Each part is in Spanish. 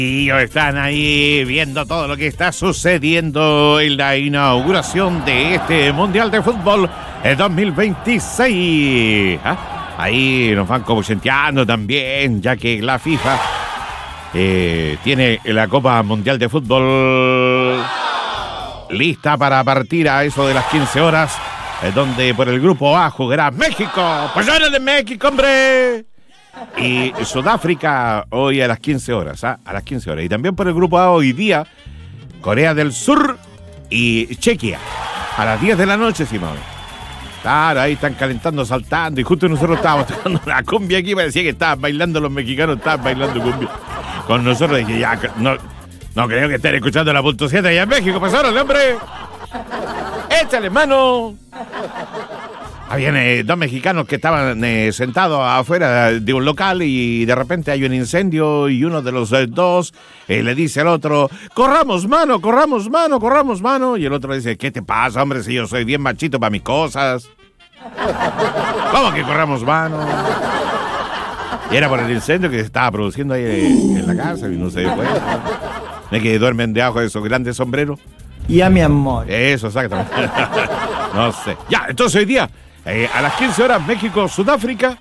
Y ellos están ahí viendo todo lo que está sucediendo en la inauguración de este Mundial de Fútbol 2026. Ahí nos van cochenteando también, ya que la FIFA tiene la Copa Mundial de Fútbol lista para partir a eso de las 15 horas, donde por el grupo A jugará México. ¡Pues ahora de México, hombre! Y Sudáfrica hoy a las 15 horas, a las 15 horas. Y también por el grupo A hoy día, Corea del Sur y Chequia, a las 10 de la noche, Simón. Claro, ahí están calentando, saltando, y justo nosotros estábamos tocando una cumbia aquí, parecía que estaban bailando los mexicanos, estaban bailando cumbia. Con nosotros dije, ya, no creo que estén escuchando la punto 7 allá en México, pues ahora, hombre. ¡Échale mano! Habían dos mexicanos que estaban sentados afuera de un local y de repente hay un incendio y uno de los dos le dice al otro, corramos mano, corramos mano, corramos mano. Y el otro dice, ¿qué te pasa, hombre, si yo soy bien machito para mis cosas? ¿Cómo que corramos mano? Y era por el incendio que se estaba produciendo ahí en la casa y no se dio cuenta. ¿No que duermen debajo de esos grandes sombreros? Ya, mi amor. Eso, exactamente. No sé. Ya, entonces hoy día... a las 15 horas México, Sudáfrica,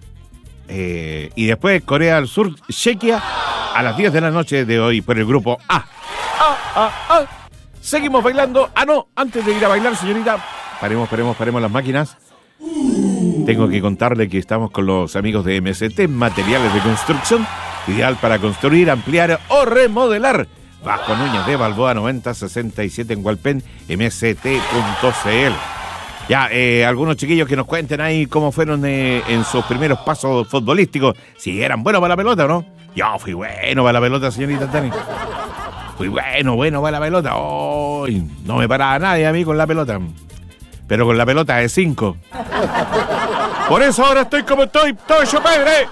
y después Corea del Sur, Chequia, a las 10 de la noche de hoy por el grupo A. Seguimos bailando. No, antes de ir a bailar, señorita, paremos las máquinas. Tengo que contarle que estamos con los amigos de MST, Materiales de Construcción, ideal para construir, ampliar o remodelar. Bajo Núñez de Balboa 9067 en Hualpén, mst.cl. Ya, algunos chiquillos que nos cuenten ahí cómo fueron en sus primeros pasos futbolísticos. Si eran buenos para la pelota o no. Yo fui bueno para la pelota, señorita Tani. Fui bueno para la pelota. No me paraba nadie a mí con la pelota. Pero con la pelota de 5. Por eso ahora estoy como estoy, todo hecho padre.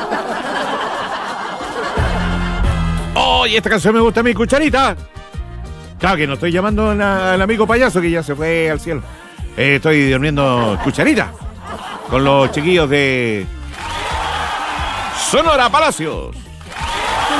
Esta canción me gusta a mí, Cucharita. Claro que no estoy llamando al amigo payaso que ya se fue al cielo. Estoy durmiendo Cucharita con los chiquillos de Sonora Palacios.